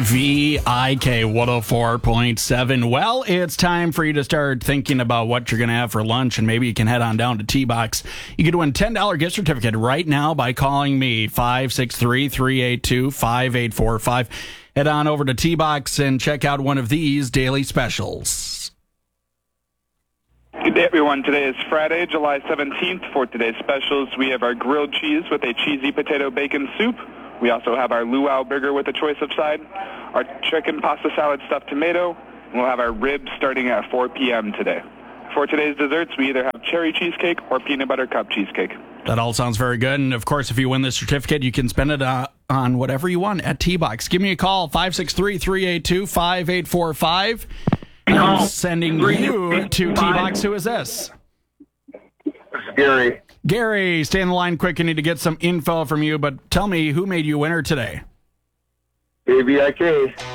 VIK 104.7. Well, it's time for you to start thinking about what you're going to have for lunch, and maybe you can head on down to T-Box. You could win a $10 gift certificate right now by calling me, 563-382-5845. Head on over to T-Box and check out one of these daily specials. Good day, everyone. Today is Friday, July 17th. For today's specials, we have our grilled cheese with a cheesy potato bacon soup. We also have our luau burger with a choice of side, our chicken pasta salad stuffed tomato, and we'll have our ribs starting at 4 p.m. today. For today's desserts, we either have cherry cheesecake or peanut butter cup cheesecake. That all sounds very good. And, of course, if you win this certificate, you can spend it on whatever you want at T-Box. Give me a call, 563-382-5845. I'm sending you to T-Box. Who is this? Gary. Gary, stay on the line quick. I need to get some info from you, but tell me, who made you winner today? AVIK.